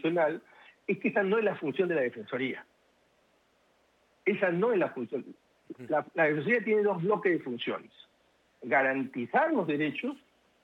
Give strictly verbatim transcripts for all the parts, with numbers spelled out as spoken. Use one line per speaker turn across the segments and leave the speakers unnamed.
condicional es que esa no es la función de la Defensoría. Esa no es la función. La, la Defensoría tiene dos bloques de funciones. Garantizar los derechos,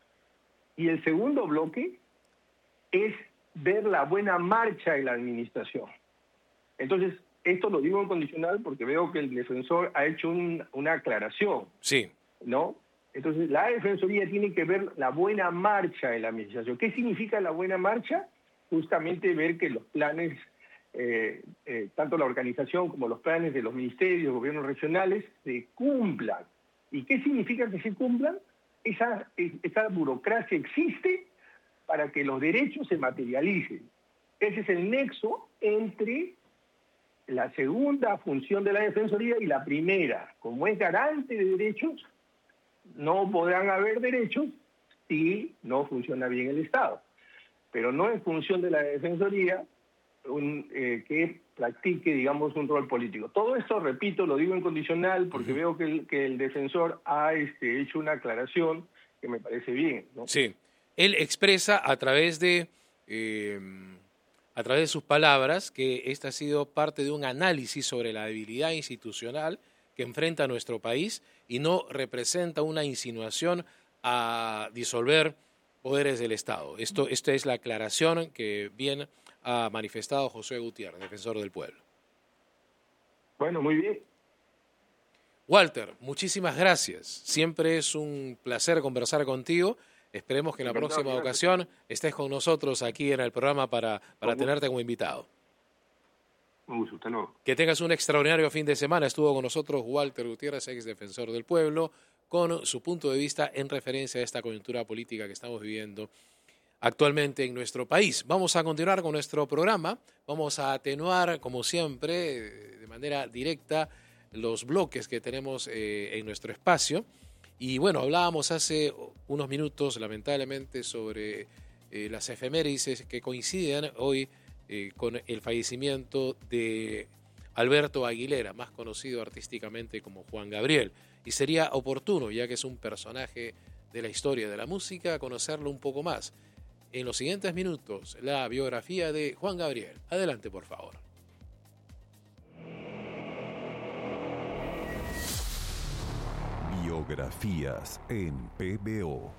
y el segundo bloque es ver la buena marcha de la administración. Entonces, esto lo digo en condicional porque veo que el defensor ha hecho un, una aclaración.
Sí.
¿No? Entonces, la Defensoría tiene que ver la buena marcha de la administración. ¿Qué significa la buena marcha? Justamente ver que los planes, eh, eh, tanto la organización como los planes de los ministerios, gobiernos regionales, se cumplan. ¿Y qué significa que se cumplan? Esa, esa burocracia existe para que los derechos se materialicen. Ese es el nexo entre la segunda función de la Defensoría y la primera. Como es garante de derechos, no podrán haber derechos si no funciona bien el Estado. Pero no es función de la Defensoría un, eh, que practique, digamos, un rol político. Todo esto, repito, lo digo en condicional porque uh-huh. veo que el, que el defensor ha este, hecho una aclaración que me parece bien, ¿no?
Sí. Él expresa a través de eh, a través de sus palabras que esta ha sido parte de un análisis sobre la debilidad institucional que enfrenta nuestro país y no representa una insinuación a disolver poderes del Estado. Esto, esta es la aclaración que bien ha manifestado Josué Gutiérrez, defensor del pueblo.
Bueno, muy bien.
Walter, muchísimas gracias. Siempre es un placer conversar contigo. Esperemos que en la próxima ocasión estés con nosotros aquí en el programa para, para tenerte como invitado.
Un gusto, hasta luego.
Que tengas un extraordinario fin de semana. Estuvo con nosotros Walter Gutiérrez, ex defensor del pueblo, con su punto de vista en referencia a esta coyuntura política que estamos viviendo actualmente en nuestro país. Vamos a continuar con nuestro programa. Vamos a atenuar, como siempre, de manera directa, los bloques que tenemos eh, en nuestro espacio. Y bueno, hablábamos hace unos minutos, lamentablemente, sobre eh, las efemérides que coinciden hoy eh, con el fallecimiento de Alberto Aguilera, más conocido artísticamente como Juan Gabriel. Y sería oportuno, ya que es un personaje de la historia de la música, conocerlo un poco más. En los siguientes minutos, la biografía de Juan Gabriel. Adelante, por favor.
Biografías en P B O.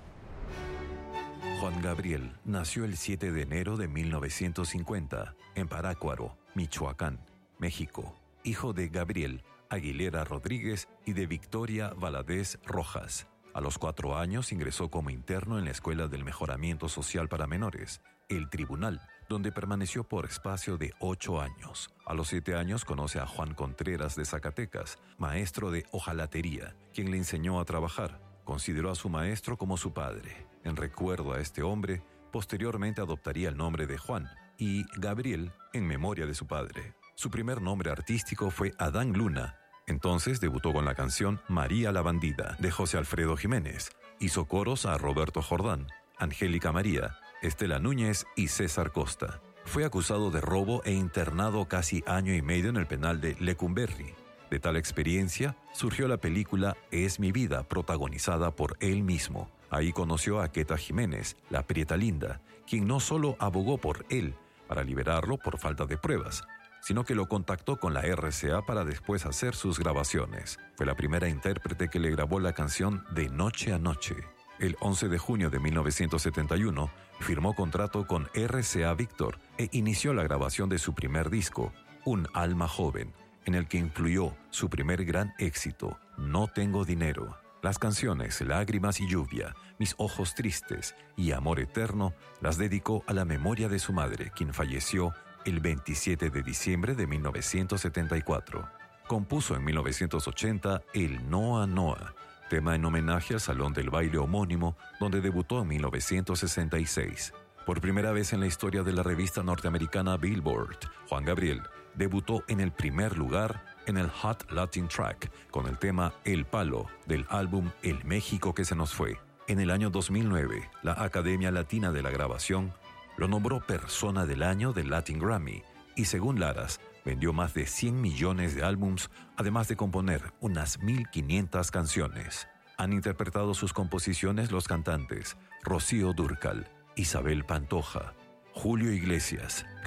Juan Gabriel nació el siete de enero de mil novecientos cincuenta en Parácuaro, Michoacán, México, hijo de Gabriel Aguilera Rodríguez y de Victoria Valadez Rojas. A los cuatro años ingresó como interno en la Escuela del Mejoramiento Social para Menores, El Tribunal, donde permaneció por espacio de ocho años. A los siete años conoce a Juan Contreras de Zacatecas, maestro de hojalatería, quien le enseñó a trabajar. Consideró a su maestro como su padre. En recuerdo a este hombre, posteriormente adoptaría el nombre de Juan y Gabriel en memoria de su padre. Su primer nombre artístico fue Adán Luna. Entonces debutó con la canción María la Bandida, de José Alfredo Jiménez. Hizo coros a Roberto Jordán, Angélica María, Estela Núñez y César Costa. Fue acusado de robo e internado casi año y medio en el penal de Lecumberri. De tal experiencia surgió la película Es mi vida, protagonizada por él mismo. Ahí conoció a Queta Jiménez, la prieta linda, quien no solo abogó por él para liberarlo por falta de pruebas, sino que lo contactó con la R C A para después hacer sus grabaciones. Fue la primera intérprete que le grabó la canción De Noche a Noche. El once de junio de mil novecientos setenta y uno firmó contrato con R C A Víctor e inició la grabación de su primer disco, Un alma joven, en el que incluyó su primer gran éxito, No tengo dinero. Las canciones Lágrimas y lluvia, Mis ojos tristes y Amor eterno las dedicó a la memoria de su madre, quien falleció el veintisiete de diciembre de mil novecientos setenta y cuatro. Compuso en mil novecientos ochenta el Noa Noa, tema en homenaje al Salón del Baile homónimo, donde debutó en mil novecientos sesenta y seis. Por primera vez en la historia de la revista norteamericana Billboard, Juan Gabriel debutó en el primer lugar en el Hot Latin Track con el tema El Palo del álbum El México que se nos fue. En el año dos mil nueve, la Academia Latina de la Grabación lo nombró Persona del Año del Latin Grammy y, según Laras, vendió más de cien millones de álbums, además de componer unas mil quinientas canciones. Han interpretado sus composiciones los cantantes Rocío Dúrcal, Isabel Pantoja, Julio Iglesias,